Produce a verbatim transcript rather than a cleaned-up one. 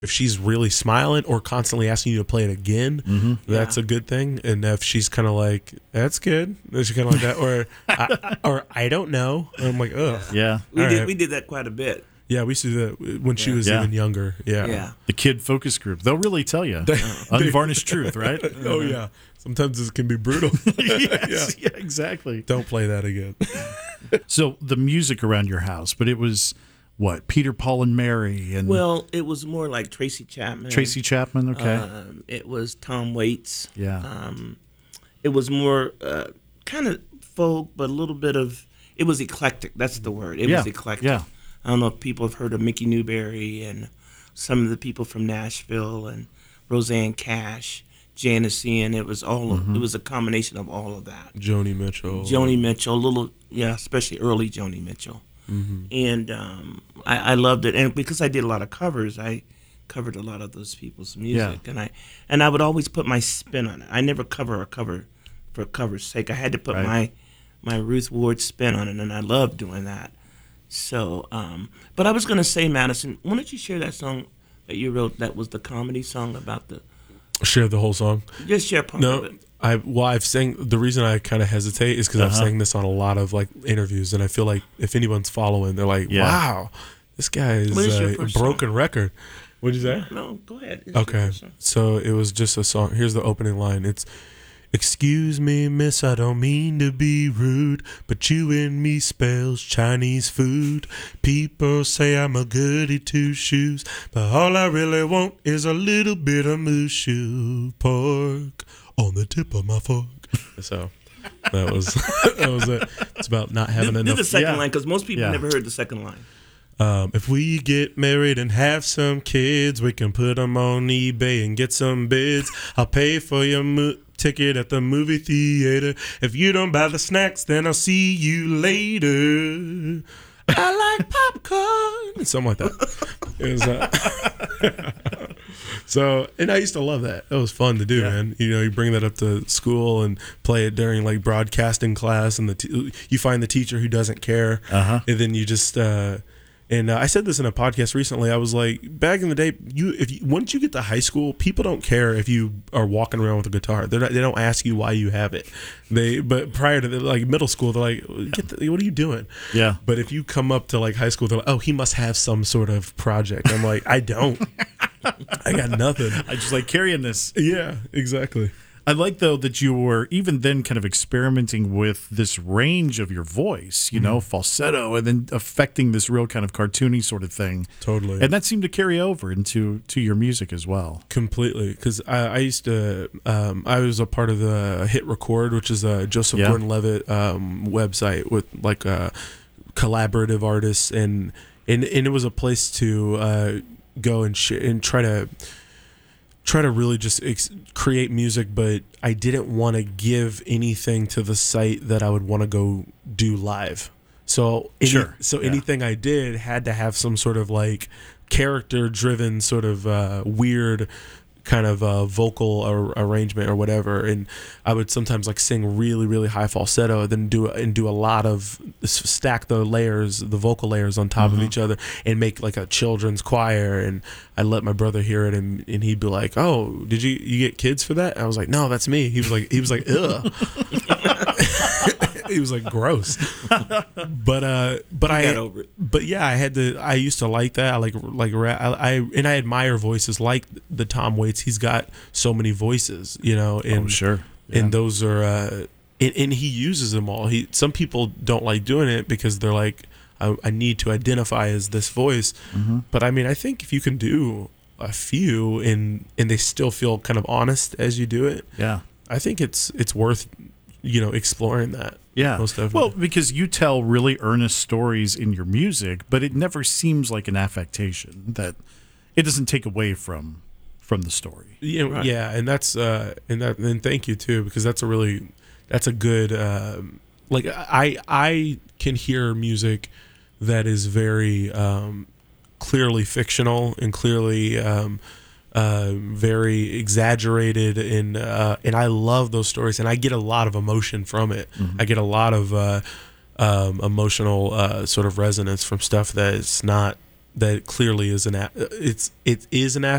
if she's really smiling or constantly asking you to play it again, mm-hmm. that's yeah. a good thing. And if she's kind of like, that's good, then she's kind of like that, or I, or I don't know, and I'm like, oh, Yeah. We All did right. we did that quite a bit. yeah, we used to do that when she Yeah. was Yeah. even younger. Yeah, Yeah. The kid focus group. They'll really tell you. Unvarnished truth, right? oh yeah, sometimes this can be brutal. Yes, yeah, exactly. Don't play that again. So the music around your house, but it was what? Peter, Paul, and Mary, and Well, it was more like Tracy Chapman. Tracy Chapman. Okay. Um, it was Tom Waits. Yeah. Um, it was more uh, kind of folk, but a little bit of. It was eclectic. That's the word. It Yeah, was eclectic. yeah. I don't know if people have heard of Mickey Newberry and some of the people from Nashville and Roseanne Cash, Janice Ian. It was all. Mm-hmm. Of, it was a combination of all of that. Joni Mitchell. Joni Mitchell, a little, yeah, especially early Joni Mitchell. Mm-hmm. And um, I, I loved it, and because I did a lot of covers, I covered a lot of those people's music, Yeah. and I and I would always put my spin on it. I never cover a cover for cover's sake. I had to put Right. my my Ruth Ward spin on it, and I loved doing that. So, um, but I was gonna say, Madison, why don't you share that song that you wrote? That was the comedy song about the. Share the whole song. Just share part of No, it. I well, I've sang. The reason I kind of hesitate is because I've Uh-huh. sang this on a lot of like interviews, and I feel like if anyone's following, they're like, Yeah. "Wow, this guy is What is your uh, a first broken record." What'd you say? No, go ahead. It's your Okay, first song. so it was just a song. Here's the opening line. It's, "Excuse me, miss, I don't mean to be rude, but you and me spells Chinese food. People say I'm a goody two shoes, but all I really want is a little bit of mooshu pork on the tip of my fork." So that was that was it. It's about not having Do, do enough. the second Yeah. line, because most people Yeah. never heard the second line. Um, if we get married and have some kids, we can put them on eBay and get some bids. I'll pay for your mo- ticket at the movie theater. If you don't buy the snacks, then I'll see you later. I like popcorn. Something like that. It was, uh, so, and I used to love that. That was fun to do, Yeah. man. You know, you bring that up to school and play it during like broadcasting class, and the t- you find the teacher who doesn't care, Uh-huh. and then you just. Uh, And uh, I said this in a podcast recently. I was like, back in the day, you if you, once you get to high school, people don't care if you are walking around with a guitar. They're not, they don't ask you why you have it. They but prior to the, like middle school, they're like, Get the, what are you doing? Yeah. But if you come up to like high school, they're like, oh, he must have some sort of project. I'm like, I don't. I got nothing. I just like carrying this. Yeah, exactly. I like, though, that you were even then kind of experimenting with this range of your voice, you know, falsetto, and then affecting this real kind of cartoony sort of thing. Totally. And that seemed to carry over into to your music as well. Completely, because I, I used to, um, I was a part of the Hit Record, which is a Joseph Yeah. Gordon-Levitt um, website with like uh, collaborative artists, and, and and it was a place to uh, go and sh- and try to try to really just ex- create music, but I didn't want to give anything to the site that I would want to go do live. So any, Sure. so Yeah. anything I did had to have some sort of like character driven sort of uh, weird kind of uh, vocal ar- arrangement or whatever, and I would sometimes like sing really really high falsetto, then do and do a lot of stack the layers, the vocal layers on top Mm-hmm. of each other, and make like a children's choir. And I let my brother hear it, and, and he'd be like, "Oh, did you you get kids for that?" And I was like, "No, that's me." He was like, he was like, "Ugh." He was like, gross. But uh, but I got over it. But yeah, I had to. I used to like that. I like like ra- I, I and I admire voices like the Tom Waits. He's got so many voices, you know. And Oh, sure. Yeah. and those are uh, and, and he uses them all. He some people don't like doing it because they're like, I, I need to identify as this voice. Mm-hmm. But I mean, I think if you can do a few and and they still feel kind of honest as you do it, Yeah. I think it's it's worth, you know, exploring that. Yeah. Most definitely. Well, because you tell really earnest stories in your music, but it never seems like an affectation, that it doesn't take away from from the story. Yeah, Right. yeah, and that's uh, and that and thank you too, because that's a really that's a good um, like I I can hear music that is very um, clearly fictional and clearly um, uh, very exaggerated, and uh, and I love those stories, and I get a lot of emotion from it. Mm-hmm. I get a lot of uh, um, emotional uh, sort of resonance from stuff that is not that clearly is an a- it's it is an